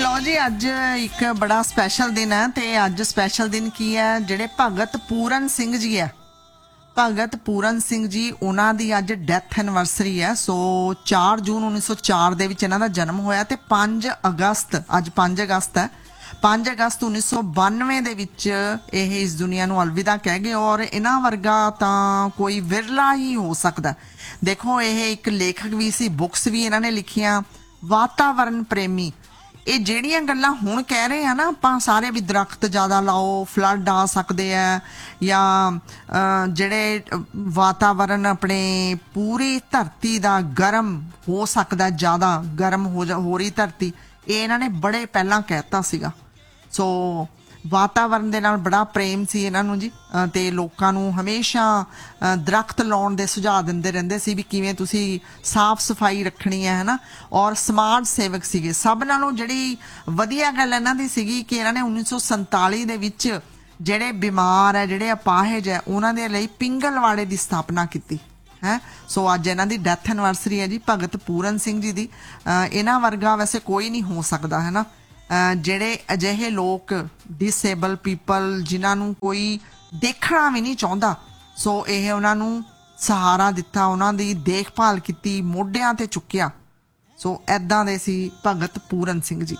लो जी अज एक बड़ा स्पैशल दिन है ते अज स्पैशल दिन की है जेडे भगत पूरन सिंह जी है भगत पूरन सिंह जी उन्हां दी अज डैथ एनिवर्सरी है। सो 4 जून 1904 दे विच इन्हां दा जन्म होया ते 5 अगस्त अज 5 अगस्त है 5 अगस्त 1992 दे विच ਇਹ इस दुनिया नूं अलविदा कह गए और इन्हां वर्गा तां कोई विरला ही हो सकदा। देखो ਇਹ एक लेखक भी सी बुक्स भी इन्हां ने लिखियां वातावरण प्रेमी ਇਹ ਜਿਹੜੀਆਂ ਗੱਲਾਂ ਹੁਣ ਕਹਿ ਰਹੇ ਆ ਨਾ ਆਪਾਂ ਸਾਰੇ ਵੀ ਦਰਖਤ ਜ਼ਿਆਦਾ ਲਾਓ ਫਲੱਡ ਆ ਸਕਦੇ ਆ ਜਾਂ ਜਿਹੜੇ ਵਾਤਾਵਰਨ ਆਪਣੇ ਪੂਰੀ ਧਰਤੀ ਦਾ ਗਰਮ ਹੋ ਸਕਦਾ ਜ਼ਿਆਦਾ ਗਰਮ ਹੋ ਰਹੀ ਧਰਤੀ ਇਹ ਇਹਨਾਂ ਨੇ ਬੜੇ ਪਹਿਲਾਂ ਕਹਿਤਾ ਸੀਗਾ। ਸੋ ਵਾਤਾਵਰਨ ਦੇ ਨਾਲ ਬੜਾ ਪ੍ਰੇਮ ਸੀ ਇਹਨਾਂ ਨੂੰ ਜੀ ਤੇ ਲੋਕਾਂ ਨੂੰ ਹਮੇਸ਼ਾ ਦਰਖਤ ਲਾਉਣ ਦੇ ਸੁਝਾਅ ਦਿੰਦੇ ਰਹਿੰਦੇ ਸੀ ਵੀ ਕਿਵੇਂ ਤੁਸੀਂ ਸਾਫ਼ ਸਫਾਈ ਰੱਖਣੀ ਹੈ ਨਾ ਔਰ ਸਮਾਜ ਸੇਵਕ ਸੀਗੇ। ਸਭ ਨਾਲੋਂ ਜਿਹੜੀ ਵਧੀਆ ਗੱਲ ਇਹਨਾਂ ਦੀ ਸੀਗੀ ਕਿ ਇਹਨਾਂ ਨੇ 1947 ਦੇ ਵਿੱਚ ਜਿਹੜੇ ਬਿਮਾਰ ਹੈ ਜਿਹੜੇ ਅਪਾਹਜ ਹੈ ਉਹਨਾਂ ਦੇ ਲਈ ਪਿੰਗਲਵਾੜੇ ਦੀ ਸਥਾਪਨਾ ਕੀਤੀ ਹੈ। ਸੋ ਅੱਜ ਇਹਨਾਂ ਦੀ ਡੈਥ ਐਨਵਰਸਰੀ ਹੈ ਜੀ ਭਗਤ ਪੂਰਨ ਸਿੰਘ ਜੀ ਦੀ। ਇਹਨਾਂ ਵਰਗਾ ਵੈਸੇ ਕੋਈ ਨਹੀਂ ਹੋ ਸਕਦਾ ਹੈ ਨਾ ਜਿਹੜੇ ਅਜਿਹੇ ਲੋਕ ਡਿਸੇਬਲ ਪੀਪਲ ਜਿਨ੍ਹਾਂ ਨੂੰ ਕੋਈ ਦੇਖਣਾ ਵੀ ਨਹੀਂ ਚਾਹੁੰਦਾ। ਸੋ ਇਹ ਉਹਨਾਂ ਨੂੰ ਸਹਾਰਾ ਦਿੱਤਾ ਉਹਨਾਂ ਦੀ ਦੇਖਭਾਲ ਕੀਤੀ ਮੋਢਿਆਂ ਤੇ ਚੁੱਕਿਆ। ਸੋ ਐਦਾਂ ਦੇ ਸੀ ਭਗਤ ਪੂਰਨ ਸਿੰਘ ਜੀ।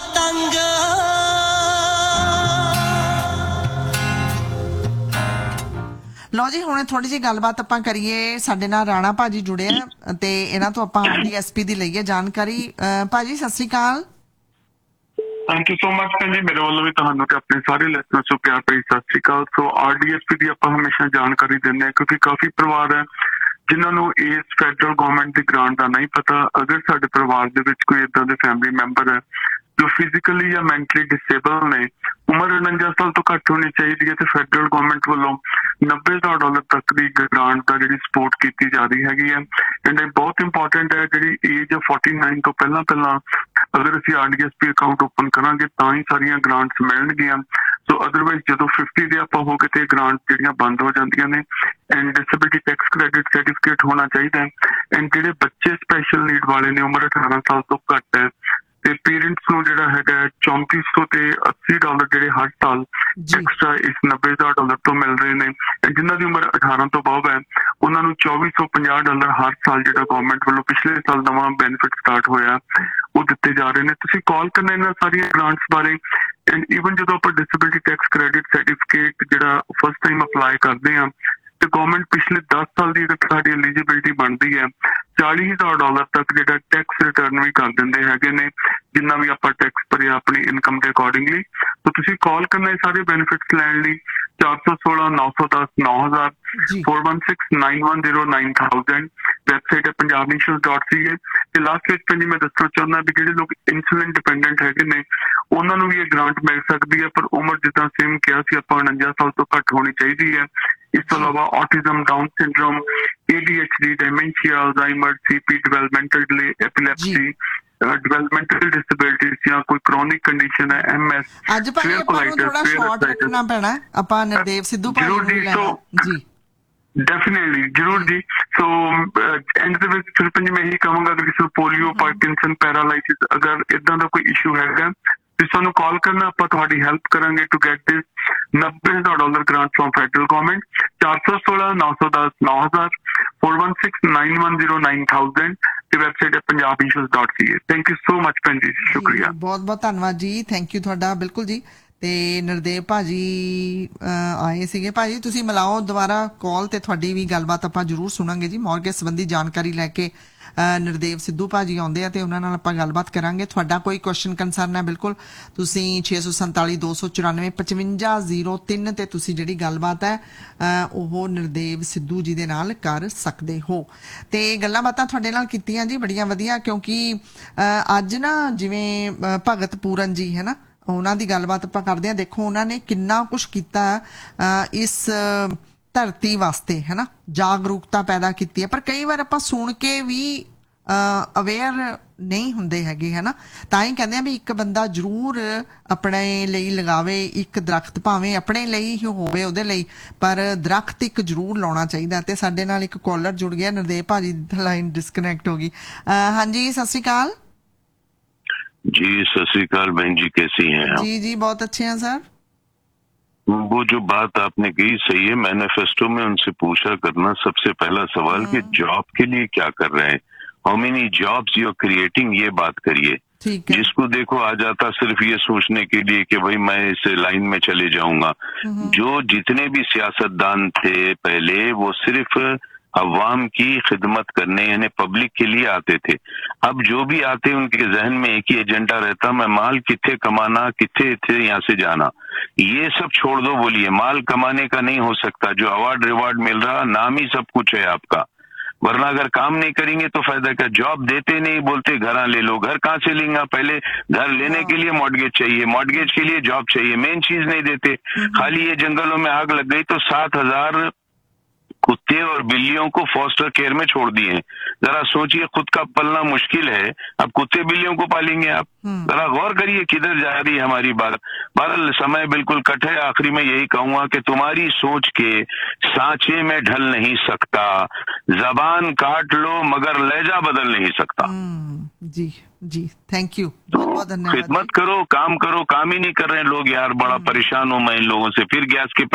ਲਓ ਜੀ ਹੁਣ ਥੋੜੀ ਜਿਹੀ ਗੱਲਬਾਤ ਆਪਾਂ ਕਰੀਏ। ਸਾਡੇ ਨਾਲ ਰਾਣਾ ਭਾਜੀ ਜੁੜੇ ਆ ਤੇ ਇਹਨਾਂ ਤੋਂ ਆਪਾਂ ਡੀਐਸਪੀ ਦੀ ਲਈਏ ਜਾਣਕਾਰੀ। ਭਾਜੀ ਸਤਿ ਸ਼੍ਰੀ ਅਕਾਲ। थैंक यू सो मच भैन जी मेरे वालों भी तुहानू ते अपने सारे लिसनर्स को प्यार भरी सत श्री अकाल। सो आरडीएसपी की आपां हमेशा जानकारी दिंदे हैं क्योंकि काफी परिवार है जिन्होंने इस फैडरल गवर्नमेंट की ग्रांट का नहीं पता। अगर साडे परिवार दे विच कोई इदां दे फैमिली मैंबर है जो फिजिकली या मैंटली डिसेबल ने उम्र 49 साल तो घट होनी चाहिए है तो फैडरल गवर्नमेंट वालों $90,000 तक की ग्रांट का जी सपोर्ट की जा रही हैगी है। एंड बहुत इंपॉर्टेंट है जी एज 49 तो पहला पहला अगर असीं आरडीएसपी अकाउंट ओपन करांगे तां ही सारियां ग्रांट्स मिलणगियां। सो अदरवाइज जो 50 दे आपां हो गए तो ग्रांट जिहड़ियां बंद हो जांदियां ने। And disability tax credit certificate होना चाहिए। एंड जिहड़े बच्चे स्पैशल नीड वाले ने उम्र 18 साल तो घट है ਤੇ ਪੇਰੈਂਟਸ ਨੂੰ ਜਿਹੜਾ ਹੈਗਾ $3400 ਤੇ $80 ਜਿਹੜੇ ਹਰ ਸਾਲ ਐਕਸਟਰਾ ਇਸ $90,000 ਤੋਂ ਮਿਲ ਰਹੇ ਨੇ। ਜਿਨ੍ਹਾਂ ਦੀ ਉਮਰ 18 ਤੋਂ ਬਾਅਦ ਹੈ ਉਹਨਾਂ ਨੂੰ $2450 ਹਰ ਸਾਲ ਜਿਹੜਾ ਗਵਰਨਮੈਂਟ ਵੱਲੋਂ ਪਿਛਲੇ ਸਾਲ ਨਵਾਂ ਬੈਨੀਫਿਟ ਸਟਾਰਟ ਹੋਇਆ ਉਹ ਦਿੱਤੇ ਜਾ ਰਹੇ ਨੇ। ਤੁਸੀਂ ਕਾਲ ਕਰਨਾ ਇਹਨਾਂ ਸਾਰੀਆਂ ਗ੍ਰਾਂਟਸ ਬਾਰੇ। ਐਂਡ ਈਵਨ ਜਦੋਂ ਆਪਾਂ ਡਿਸੇਬਿਲਿਟੀ ਟੈਕਸ ਕ੍ਰੈਡਿਟ ਸਰਟੀਫਿਕੇਟ ਜਿਹੜਾ ਫਸਟ ਟਾਈਮ ਅਪਲਾਈ ਕਰਦੇ ਹਾਂ ਤੇ ਗਵਰਨਮੈਂਟ ਪਿਛਲੇ 10 ਸਾਲ ਦੀ ਸਾਡੀ ਐਲੀਜੀਬਿਲਿਟੀ ਬਣਦੀ ਹੈ $40,000 ਤੱਕ ਜਿਹੜਾ ਟੈਕਸ ਰਿਟਰਨ ਵੀ ਕਰ ਦਿੰਦੇ ਹੈਗੇ ਨੇ ਜਿੰਨਾ ਵੀ ਆਪਾਂ ਟੈਕਸ ਭਰਿਆ ਆਪਣੀ ਇਨਕਮ ਦੇ ਅਕੋਰਡਿੰਗਲੀ। ਤਾਂ ਤੁਸੀਂ ਕਾਲ ਕਰਨਾ ਇਹ ਸਾਰੇ ਬੈਨੀਫਿਟਸ ਲੈਣ ਲਈ 416 910 9000 416 910 9000 ਵੈਬਸਾਈਟ ਹੈ punjabnations.ca। ਤੇ ਲਾਸਟ ਵਿੱਚ ਮੈਂ ਦੱਸਣਾ ਚਾਹੁੰਦਾ ਵੀ ਜਿਹੜੇ ਲੋਕ ਇਨਸੂਲਿਨ ਡਿਪੈਂਡੈਂਟ ਹੈਗੇ ਨੇ ਉਹਨਾਂ ਨੂੰ ਵੀ ਇਹ ਗ੍ਰਾਂਟ ਮਿਲ ਸਕਦੀ ਹੈ ਪਰ ਉਮਰ ਜਿੱਦਾਂ ਸੇਮ ਕਿਹਾ ਸੀ ਆਪਾਂ 49 ਸਾਲ ਤੋਂ ਘੱਟ ਹੋਣੀ ਚਾਹੀਦੀ ਹੈ। ਇਸ ਤੋਂ ਇਲਾਵਾ autism down syndrome ADHD ਡਾਇਮੈਂਸ਼ੀਆ Alzheimer CP developmental delay ਐਪੀਲੈਪਸੀ developmental disabilities ਜਾਂ ਕੋਈ ਕ੍ਰੋਨਿਕ ਕੰਡੀਸ਼ਨ ਹੈ MS ਅੱਜ ਭਾਈ ਆਪਾਂ ਨੂੰ ਥੋੜਾ ਸ਼ਾਰਟ ਰੱਖਣਾ ਪੈਣਾ ਆਪਾਂ ਨਰਦੇਵ ਸਿੱਧੂ ਭਾਈ ਨੂੰ ਲੈਣਾ ਜੀ। ਡੈਫੀਨੇਟਲੀ ਜ਼ਰੂਰ ਜੀ। ਸੋ ਐਂਡ ਦੇ ਵਿੱਚ ਸਿਰਫ ਮੈਂ ਇਹੀ ਕਹਾਂਗਾ ਕਿ ਕਿਸੇ ਨੂੰ ਪੋਲੀਓ ਪਾਰਕਿੰਸਨ ਪੈਰਾਲਾਈਸਿਸ ਅਗਰ ਇਦਾਂ ਦਾ ਕੋਈ ਇਸ਼ੂ ਹੈਗਾ ਤੁਸੀਂ ਸਾਨੂੰ ਕਾਲ ਕਰਨਾ ਆਪਾਂ ਤੁਹਾਡੀ ਹੈਲਪ ਕਰਾਂਗੇ to get this $90,000 grant from federal government. 416 910 9000 416 910 9000 ਤੇ ਵੈਬਸਾਈਟ ਹੈ punjabnations.ca। Thank you so much ਭੈਣ ਜੀ ਸ਼ੁਕਰੀਆ ਬਹੁਤ ਬਹੁਤ ਧੰਨਵਾਦ ਜੀ। ਥੈਂਕ ਯੂ ਤੁਹਾਡਾ ਬਿਲਕੁਲ ਜੀ। ਤੇ ਨਰਦੇਵ ਭਾਜੀ ਆਏ ਸੀਗੇ। ਭਾਜੀ ਤੁਸੀਂ ਮਿਲਾਓ ਦੁਬਾਰਾ ਕਾਲ ਤੇ ਤੁਹਾਡੀ ਵੀ ਗੱਲਬਾਤ ਆਪਾਂ ਜ਼ਰੂਰ ਸੁਣਾਂਗੇ ਜੀ। ਮੌਰਗੇਜ ਸੰਬੰਧੀ ਜਾਣਕਾਰੀ ਲੈ ਕੇ ਨਰਦੇਵ ਸਿੱਧੂ ਭਾਜੀ ਆਉਂਦੇ ਆ ਤੇ ਉਹਨਾਂ ਨਾਲ ਆਪਾਂ ਗੱਲਬਾਤ ਕਰਾਂਗੇ। ਤੁਹਾਡਾ ਕੋਈ ਕੁਐਸਚਨ ਕੰਸਰਨ ਹੈ ਬਿਲਕੁਲ ਤੁਸੀਂ 647 294 5503 ਤੇ ਤੁਸੀਂ ਜਿਹੜੀ ਗੱਲਬਾਤ ਹੈ ਉਹ ਨਰਦੇਵ ਸਿੱਧੂ ਜੀ ਦੇ ਨਾਲ ਕਰ ਸਕਦੇ ਹੋ। ਤੇ ਗੱਲਾਂ ਬਾਤਾਂ ਤੁਹਾਡੇ ਨਾਲ ਕੀਤੀਆਂ ਜੀ ਬੜੀਆਂ ਵਧੀਆ ਕਿਉਂਕਿ ਅੱਜ ਨਾ ਜਿਵੇਂ ਭਗਤ ਪੂਰਨ ਜੀ ਹੈ ਨਾ ਉਹਨਾਂ ਦੀ ਗੱਲਬਾਤ ਆਪਾਂ ਕਰਦੇ ਹਾਂ। ਦੇਖੋ ਉਹਨਾਂ ਨੇ ਕਿੰਨਾ ਕੁਛ ਕੀਤਾ ਇਸ ਧਰਤੀ ਵਾਸਤੇ ਹੈ ਨਾ ਜਾਗਰੂਕਤਾ ਪੈਦਾ ਕੀਤੀ ਹੈ ਪਰ ਕਈ ਵਾਰ ਆਪਾਂ ਸੁਣ ਕੇ ਵੀ ਅਵੇਅਰ ਨਹੀਂ ਹੁੰਦੇ ਹੈਗੇ ਹੈ ਨਾ। ਤਾਂ ਹੀ ਕਹਿੰਦੇ ਆ ਵੀ ਇੱਕ ਬੰਦਾ ਜ਼ਰੂਰ ਆਪਣੇ ਲਈ ਲਗਾਵੇ ਇੱਕ ਦਰਖਤ ਭਾਵੇਂ ਆਪਣੇ ਲਈ ਹੀ ਹੋਵੇ ਉਹਦੇ ਲਈ ਪਰ ਦਰਖਤ ਇੱਕ ਜ਼ਰੂਰ ਲਾਉਣਾ ਚਾਹੀਦਾ। ਤੇ ਸਾਡੇ ਨਾਲ ਇੱਕ ਕਾਲਰ ਜੁੜ ਗਿਆ ਨਰਦੇਵ ਭਾਜੀ ਦੀ ਲਾਈਨ ਡਿਸਕਨੈਕਟ ਹੋ ਗਈ। ਹਾਂਜੀ ਸਤਿ ਸ਼੍ਰੀ ਅਕਾਲ। जी सत श्री अकाल बहन जी, कैसी हैं आप? जी जी बहुत अच्छे हैं सर। वो जो बात आपने कही सही है। मैनिफेस्टो में उनसे पूछा करना सबसे पहला सवाल कि जॉब के लिए क्या कर रहे हैं, how many jobs you are creating, ये बात करिए। ठीक है। जिसको देखो आ जाता सिर्फ ये सोचने के लिए कि भाई मैं इस लाइन में चले जाऊंगा। जो जितने भी सियासतदान थे पहले, वो सिर्फ अवाम की खिदमत करने यानी पब्लिक के लिए आते थे। अब जो भी आते उनके जहन में एक ही एजेंडा रहता, मैं माल कितने कमाना, कितने यहाँ से जाना। ये सब छोड़ दो, बोलिए माल कमाने का नहीं हो सकता। जो अवार्ड रिवार्ड मिल रहा, नाम ही सब कुछ है आपका, वरना अगर काम नहीं करेंगे तो फायदा क्या। जॉब देते नहीं, बोलते घर ले लो। घर कहाँ से लेंगे? पहले घर लेने के लिए मॉर्गेज चाहिए, मॉर्गेज के लिए जॉब चाहिए, मेन चीज नहीं देते। खाली ये जंगलों में आग लग गई तो 7,000 कुत्ते और बिल्लियों को फॉस्टर केयर में छोड़ दिए। जरा सोचिए, खुद का पलना मुश्किल है, अब कुत्ते बिल्लियों को पालेंगे आप? जरा गौर करिए किधर जा रही है हमारी बात। बहरहाल समय बिल्कुल कट है। आखिरी में यही कहूंगा कि तुम्हारी सोच के सांचे में ढल नहीं सकता। जबान काट लो मगर लहजा बदल नहीं सकता। जी जी थैंक यू, बहुत बहुत धन्यवाद। खिदमत करो, काम करो। काम ही नहीं कर रहे हैं लोग यार, बड़ा परेशान हूं मैं इन लोगों से। फिर गैस के